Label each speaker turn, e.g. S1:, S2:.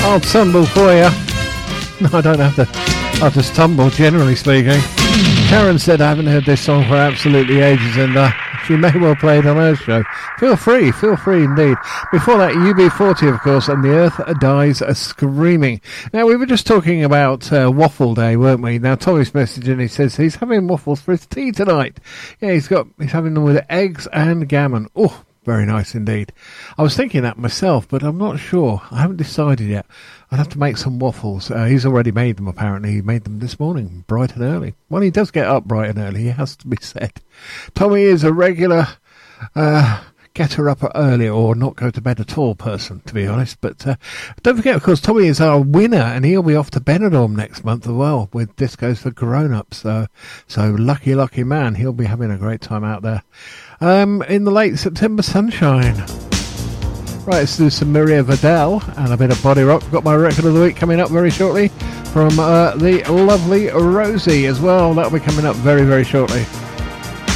S1: I'll tumble for you. No, I don't have to. I'll just tumble, generally speaking. Karen said, I haven't heard this song for absolutely ages, and she may well play it on her show. Feel free indeed. Before that, UB40, of course, and The Earth Dies Screaming. Now, we were just talking about Waffle Day, weren't we? Now, Tommy's messaging, he says he's having waffles for his tea tonight. Yeah, he's having them with eggs and gammon. Oh, very nice indeed. I was thinking that myself, but I'm not sure. I haven't decided yet. I'd have to make some waffles. He's already made them, apparently. He made them this morning, bright and early. Well, he does get up bright and early, it has to be said. Tommy is a regular get her up early or not go to bed at all person, to be honest. But don't forget, of course, Tommy is our winner, and he'll be off to Benidorm next month as well with Discos for Grown-Ups. So lucky man. He'll be having a great time out there. In the late September sunshine. Right, let's do some Maria Vidal and a bit of body rock. Got my record of the week coming up very shortly from the lovely Rosie as well. That'll be coming up very, very shortly.